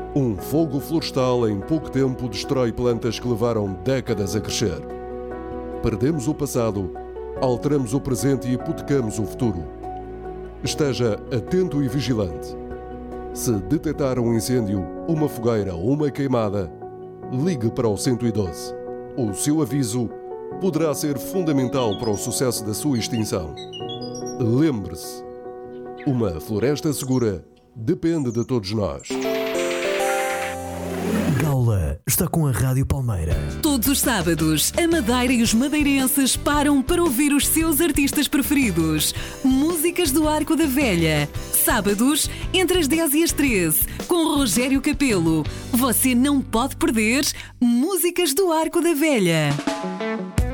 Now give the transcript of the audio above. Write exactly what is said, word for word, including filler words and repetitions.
Um fogo florestal em pouco tempo destrói plantas que levaram décadas a crescer. Perdemos o passado, alteramos o presente e hipotecamos o futuro. Esteja atento e vigilante. Se detectar um incêndio, uma fogueira ou uma queimada, ligue para o cento e doze. O seu aviso poderá ser fundamental para o sucesso da sua extinção. Lembre-se, uma floresta segura depende de todos nós. Gaula está com a Rádio Palmeira. Todos os sábados, a Madeira e os madeirenses param para ouvir os seus artistas preferidos. Músicas do Arco da Velha. Sábados, entre as dez e as treze, com Rogério Capelo. Você não pode perder Músicas do Arco da Velha.